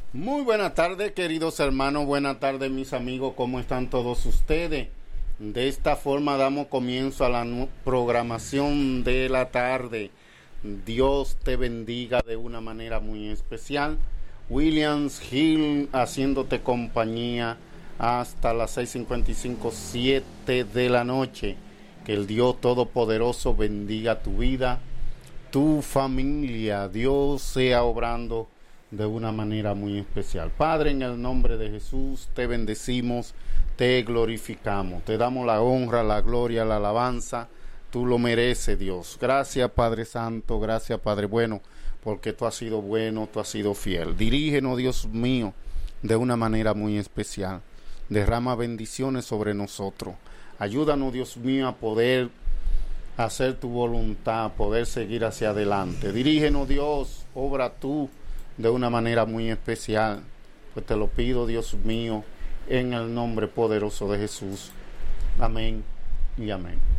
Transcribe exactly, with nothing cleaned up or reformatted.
Muy buenas tardes, queridos hermanos, buenas tardes, mis amigos, ¿cómo están todos ustedes? De esta forma damos comienzo a la programación de la tarde. Dios te bendiga de una manera muy especial. Williams Hill haciéndote compañía hasta las seis cincuenta y cinco, siete de la noche. Que el Dios Todopoderoso bendiga tu vida, tu familia. Dios sea obrando de una manera muy especial. Padre, en el nombre de Jesús, te bendecimos, te glorificamos, te damos la honra, la gloria, la alabanza. Tú lo mereces, Dios. Gracias, Padre Santo, gracias, Padre bueno, porque tú has sido bueno, tú has sido fiel. Dirígenos, Dios mío, de una manera muy especial. Derrama bendiciones sobre nosotros. Ayúdanos, Dios mío, a poder hacer tu voluntad, poder seguir hacia adelante. Dirígenos, Dios, obra tú de una manera muy especial, pues te lo pido, Dios mío, en el nombre poderoso de Jesús. Amén y amén.